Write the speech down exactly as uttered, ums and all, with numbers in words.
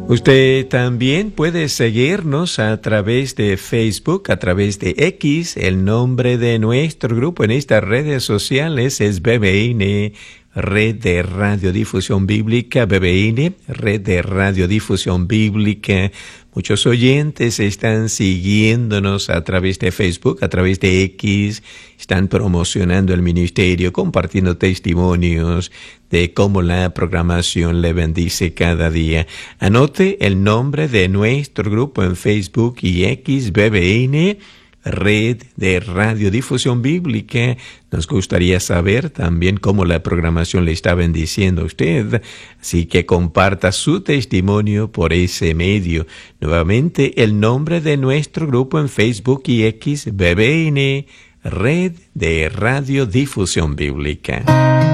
Usted también puede seguirnos a través de Facebook, a través de X. El nombre de nuestro grupo en estas redes sociales es B B N, Red de Radiodifusión Bíblica, B B N, Red de Radiodifusión Bíblica. Muchos oyentes están siguiéndonos a través de Facebook, a través de X, están promocionando el ministerio, compartiendo testimonios de cómo la programación le bendice cada día. Anote el nombre de nuestro grupo en Facebook y X, B B N, Red de Radiodifusión Bíblica. Nos gustaría saber también cómo la programación le está bendiciendo a usted, así que comparta su testimonio por ese medio. Nuevamente, el nombre de nuestro grupo en Facebook y X, B B N, Red de Radiodifusión Bíblica.